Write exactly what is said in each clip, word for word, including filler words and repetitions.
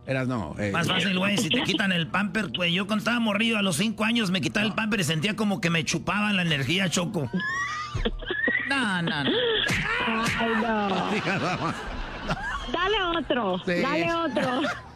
Eras no. Eh. Más fácil, güey, si te quitan el pamper, güey. Yo cuando estaba morrido a los cinco años me quitaba el pamper y sentía como que me chupaban la energía, Choco. No, no, no. Ay, no. Dale otro, sí. Dale otro.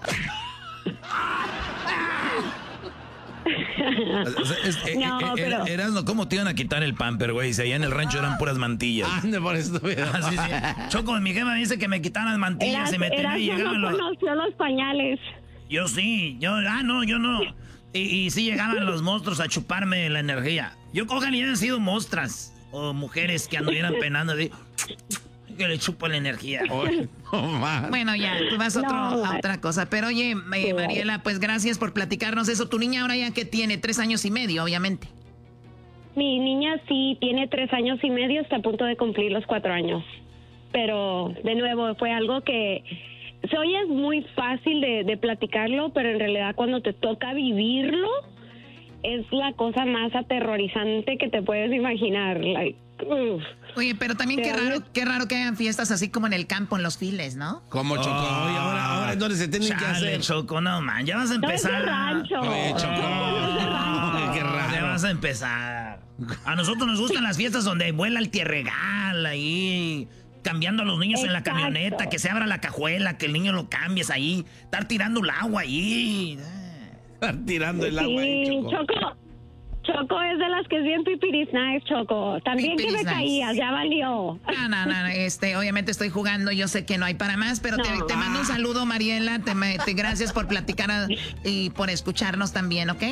O sea, es, eh, no, eh, pero... Eras, no, ¿cómo te iban a quitar el pamper, güey? Si allá en el rancho eran puras mantillas. Ande por eso. Ah, sí, sí. Choco, mi jefa me dice que me quitaran las mantillas eras, y me tenía y llegaban no los... conoció los pañales. Yo sí, yo, ah, no, yo no. Y, y sí llegaban los monstruos a chuparme la energía. Yo ojalá hayan sido monstras o mujeres que anduvieran penando de... que le chupo la energía. Oh, no, bueno, ya, tú vas a, otro, no, a otra cosa. Pero oye, eh, Mariela, pues gracias por platicarnos eso. Tu niña ahora ya que tiene tres años y medio, obviamente. Mi niña sí tiene tres años y medio, está a punto de cumplir los cuatro años. Pero, de nuevo, fue algo que se oye es muy fácil de, de platicarlo, pero en realidad cuando te toca vivirlo, es la cosa más aterrorizante que te puedes imaginar. Like, uf. Oye, pero también qué raro, qué raro que hagan fiestas así como en el campo, en los files, ¿no? ¿Cómo, Choco? Oh, Oye, ahora, ahora es donde se tienen chale, que hacer. Choco, no, man, ya vas a empezar. No es de rancho. Oye, Choco. Oh, qué raro. Ya vas a empezar. A nosotros nos gustan las fiestas donde vuela el tierregal ahí, cambiando a los niños Exacto. en la camioneta, que se abra la cajuela, que el niño lo cambies ahí, estar tirando el agua ahí. Estar tirando el agua sí, ahí, Choco. Choco. Choco es de las que es bien pipiris nice, Choco. También pipiris que me nice. caías, ya valió. No, no, no, este, obviamente estoy jugando, yo sé que no hay para más, pero no. te, te mando un saludo, Mariela, te, te, gracias por platicar a, y por escucharnos también, ¿ok?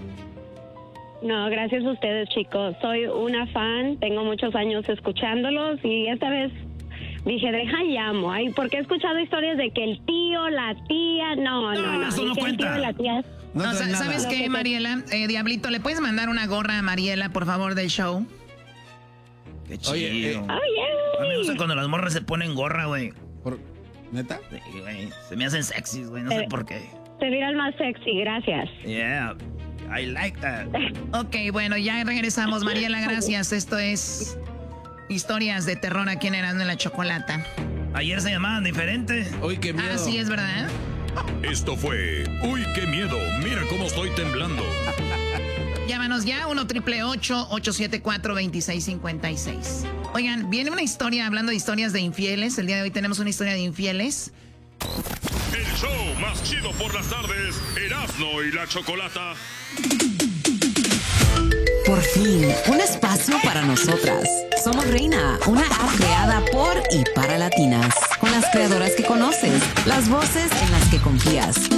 No, gracias a ustedes, chicos. Soy una fan, tengo muchos años escuchándolos y esta vez dije, deja llamo, ay, porque he escuchado historias de que el tío, la tía, no, no, no. no eso no cuenta. El tío y la tía... No, no, ¿sabes qué, Mariela? Eh, Diablito, ¿le puedes mandar una gorra a Mariela, por favor, del show? Qué chido. Oye, eh, oh, yeah. A mí me gusta cuando las morras se ponen gorra, güey. ¿Neta? Sí, güey. Se me hacen sexys, güey. No eh, sé por qué. Te miran más sexy, gracias. Yeah, I like that. Ok, bueno, ya regresamos. Mariela, gracias. Esto es Historias de Terror aquí en Erasmo en la Chocolata. Ayer se llamaban diferente. Uy, qué miedo. Ah, sí, es verdad. Esto fue Uy, qué miedo, mira cómo estoy temblando. Llámanos ya, uno triple ocho, ocho siete cuatro, dos seis cinco seis. Oigan, viene una historia, hablando de historias de infieles. El día de hoy tenemos una historia de infieles. El show más chido por las tardes, Erasmo y la Chocolata. Por fin, un espacio para nosotras. Somos Reina, una app creada por y para latinas. Con las creadoras que conoces, las voces en las que confías.